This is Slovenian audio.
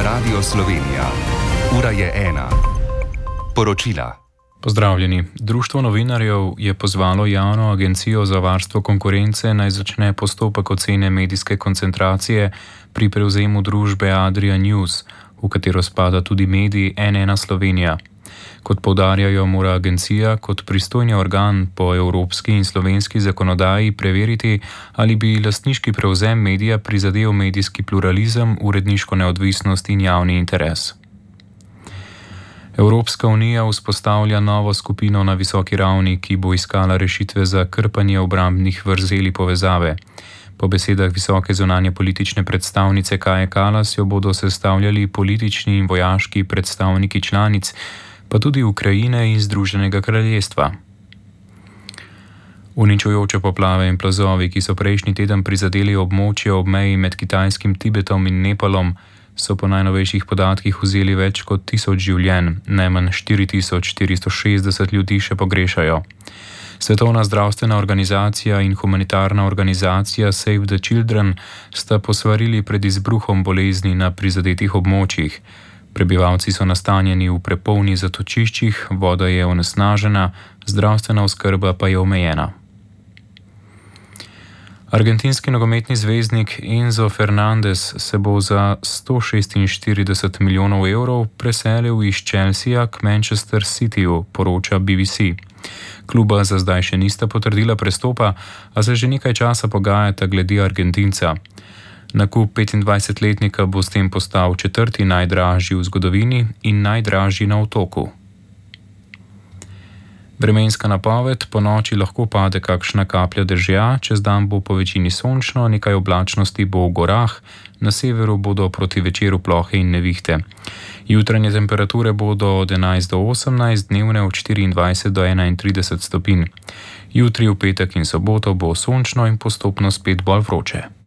Radio Slovenija. Ura je 1. Poročila. Pozdravljeni. Društvo novinarjev je pozvalo javno agencijo za varstvo konkurence naj začne postopek ocene medijske koncentracije pri prevzemu družbe Adria News, v katero spada tudi medij N1 Slovenija. Kot poudarjajo, mora agencija kot pristojni organ po evropski in slovenski zakonodaji preveriti, ali bi lastniški prevzem medija prizadel medijski pluralizem, uredniško neodvisnost in javni interes. Evropska unija vzpostavlja novo skupino na visoki ravni, ki bo iskala rešitve za krpanje obrambnih vrzeli povezave. Po besedah visoke zunanje politične predstavnice Kaje Kallas jo bodo sestavljali politični in vojaški predstavniki članic, pa tudi Ukrajine in Združenega kraljestva. Uničujoče poplave in plazovi, ki so prejšnji teden prizadeli območje ob meji med kitajskim Tibetom in Nepalom, so po najnovejših podatkih vzeli več kot 1000 življenj, najmanj 4460 ljudi še pogrešajo. Svetovna zdravstvena organizacija in humanitarna organizacija Save the Children sta posvarili pred izbruhom bolezni na prizadetih območjih. Prebivalci so nastanjeni v prepolnih zatočiščih, voda je onesnažena, zdravstvena oskrba pa je omejena. Argentinski nogometni zvezdnik Enzo Fernandez se bo za 146 milijonov evrov preselil iz Chelsea k Manchester Cityju, poroča BBC. Kluba za zdaj še nista potrdila prestopa, a se že nekaj časa pogajata glede Argentinca. Nakup 25-letnika bo s tem postal četrti najdražji v zgodovini in najdražji na otoku. Vremenska napoved: po noči lahko pade kakšna kaplja dežja, čez dan bo po večini sončno, nekaj oblačnosti bo v gorah, na severu bodo proti večeru plohe in nevihte. Jutranje temperature bodo od 11 do 18, dnevne od 24 do 31 stopinj. Jutri v petek in soboto bo sončno in postopno spet bolj vroče.